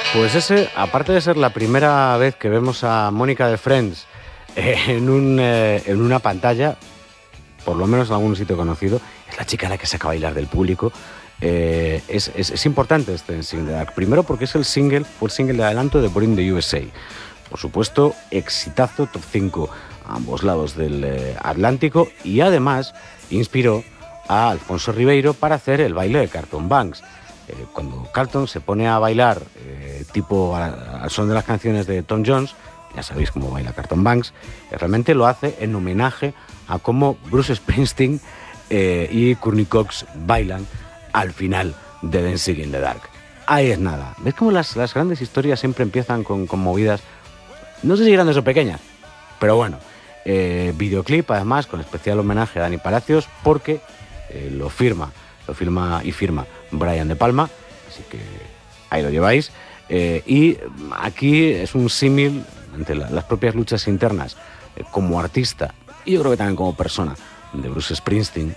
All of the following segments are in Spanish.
Pues ese, aparte de ser la primera vez que vemos a Mónica de Friends en una pantalla, por lo menos en algún sitio conocido, es la chica a la que saca a bailar del público. Es importante este Dancing in the Dark. Primero porque fue el single de adelanto de Born in the USA. Por supuesto, exitazo, top 5 a ambos lados del Atlántico, y además inspiró a Alfonso Ribeiro para hacer el baile de Carlton Banks. Cuando Carlton se pone a bailar tipo al son de las canciones de Tom Jones, ya sabéis cómo baila Carlton Banks, realmente lo hace en homenaje a cómo Bruce Springsteen y Courtney Cox bailan al final de Dancing in the Dark. Ahí es nada. ¿Ves cómo las grandes historias siempre empiezan con movidas, no sé si grandes o pequeñas, pero bueno, videoclip además con especial homenaje a Dani Palacios, porque lo firma Brian De Palma, así que ahí lo lleváis. Y aquí es un símil entre las propias luchas internas como artista, y yo creo que también como persona, de Bruce Springsteen,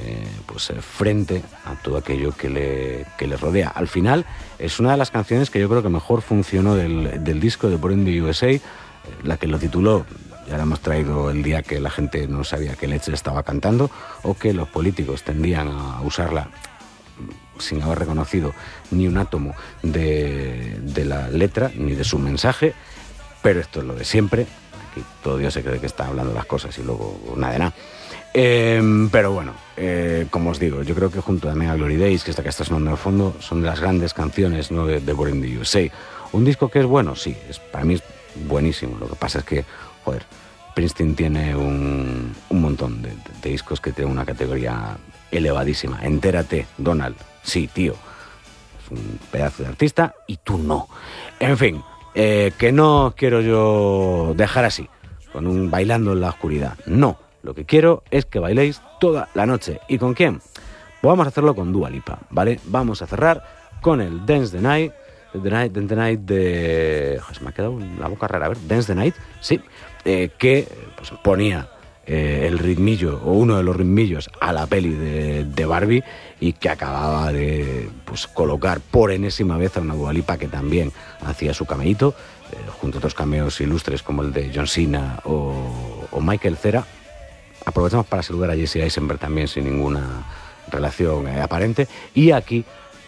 frente a todo aquello que le rodea. Al final es una de las canciones que yo creo que mejor funcionó del disco de Born in the USA, la que lo tituló. Ya la hemos traído el día que la gente no sabía qué leche estaba cantando, o que los políticos tendían a usarla sin haber reconocido ni un átomo de la letra ni de su mensaje. Pero esto es lo de siempre. Aquí todo Dios se cree que está hablando las cosas y luego nada de nada. Pero bueno, como os digo, yo creo que junto también a Glory Days, que está sonando al fondo, son de las grandes canciones, ¿no?, de Born in the USA. Un disco que es bueno, sí, para mí es buenísimo. Lo que pasa es que, joder, Springsteen tiene un montón de discos que tienen una categoría elevadísima. Entérate, Donald. Sí, tío. Es un pedazo de artista y tú no. En fin, que no quiero yo dejar así, con un bailando en la oscuridad. No, lo que quiero es que bailéis toda la noche. ¿Y con quién? Pues vamos a hacerlo con Dua Lipa, ¿vale? Vamos a cerrar con el Dance the Night. The Night de... Joder, se me ha quedado la boca rara. A ver, Dance the Night, sí. Que pues, ponía el ritmillo, o uno de los ritmillos, a la peli de Barbie, y que acababa de colocar por enésima vez a una Dua Lipa que también hacía su cameíto, junto a otros cameos ilustres como el de John Cena o Michael Cera. Aprovechamos para saludar a Jesse Eisenberg también, sin ninguna relación aparente, y aquí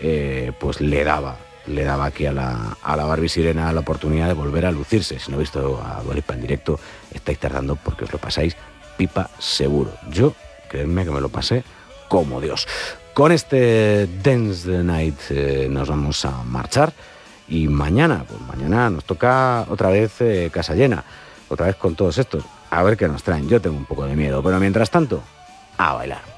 le daba aquí a la Barbie Sirena la oportunidad de volver a lucirse. Si no habéis visto a Dua Lipa en directo, estáis tardando, porque os lo pasáis pipa seguro. Yo, creedme que me lo pasé como Dios. Con este Dance the Night nos vamos a marchar, y mañana nos toca otra vez casa llena, otra vez con todos estos, a ver qué nos traen. Yo tengo un poco de miedo, pero mientras tanto, a bailar.